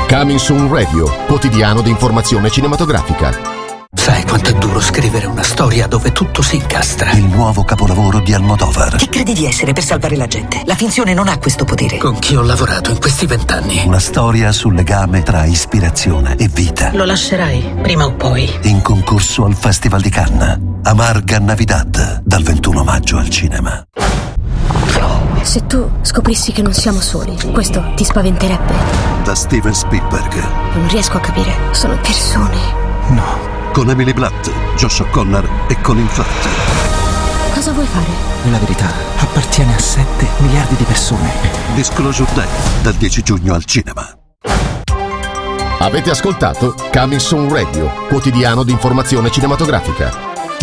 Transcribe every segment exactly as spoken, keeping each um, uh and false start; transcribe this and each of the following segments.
Coming Soon Radio, quotidiano di informazione cinematografica. Sai quanto è duro scrivere una storia dove tutto si incastra? Il nuovo capolavoro di Almodovar. Chi credi di essere per salvare la gente? La finzione non ha questo potere. Con chi ho lavorato in questi vent'anni? Una storia sul legame tra ispirazione e vita. Lo lascerai, prima o poi. In concorso al Festival di Cannes. Amarga Navidad, dal ventuno maggio al cinema. Se tu scoprissi che non siamo soli, questo ti spaventerebbe? Da Steven Spielberg. Non riesco a capire. Sono persone. No. Con Emily Blunt, Josh O'Connor e Colin Firth. Cosa vuoi fare? La verità appartiene a sette miliardi di persone. Disclosure Day, dal dieci giugno al cinema. Avete ascoltato Coming Soon Radio, quotidiano di informazione cinematografica.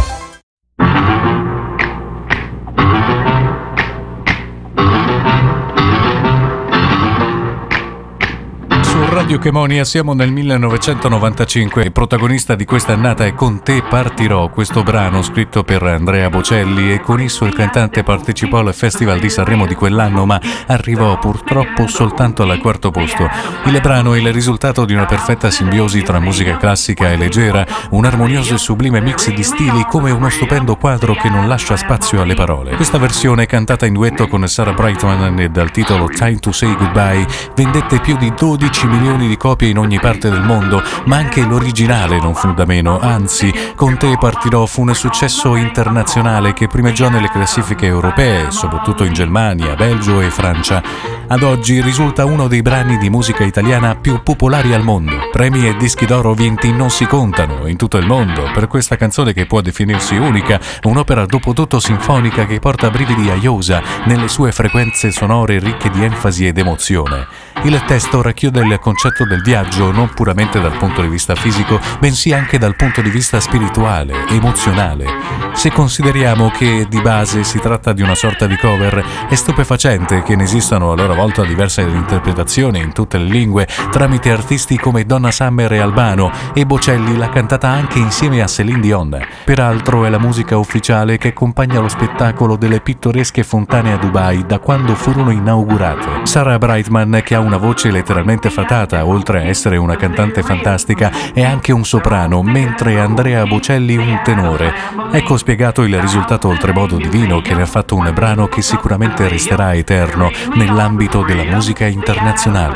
Radio Chemonia, siamo nel millenovecentonovantacinque. Il protagonista di questa annata è Con te partirò, questo brano scritto per Andrea Bocelli, e con esso il cantante partecipò al Festival di Sanremo di quell'anno, ma arrivò purtroppo soltanto al quarto posto. Il brano è il risultato di una perfetta simbiosi tra musica classica e leggera, un armonioso e sublime mix di stili, come uno stupendo quadro che non lascia spazio alle parole. Questa versione, cantata in duetto con Sarah Brightman e dal titolo Time to Say Goodbye, vendette più di dodici milioni di copie in ogni parte del mondo, ma anche l'originale non fu da meno. Anzi, Con te partirò fu un successo internazionale che primeggiò nelle classifiche europee, soprattutto in Germania, Belgio e Francia. Ad oggi risulta uno dei brani di musica italiana più popolari al mondo. Premi e dischi d'oro vinti non si contano in tutto il mondo per questa canzone che può definirsi unica, un'opera dopo tutto sinfonica che porta brividi a iosa nelle sue frequenze sonore ricche di enfasi ed emozione. Il testo racchiude il concetto del viaggio non puramente dal punto di vista fisico, bensì anche dal punto di vista spirituale, emozionale. Se consideriamo che di base si tratta di una sorta di cover, è stupefacente che ne esistano a loro volta diverse interpretazioni in tutte le lingue tramite artisti come Donna Summer e Albano, e Bocelli l'ha cantata anche insieme a Céline Dion. Peraltro è la musica ufficiale che accompagna lo spettacolo delle pittoresche fontane a Dubai da quando furono inaugurate. Sarah Brightman, che ha una voce letteralmente fatata, oltre a essere una cantante fantastica, è anche un soprano, mentre Andrea Bocelli un tenore. Ecco spiegato il risultato oltremodo divino che ne ha fatto un brano che sicuramente resterà eterno nell'ambito della musica internazionale.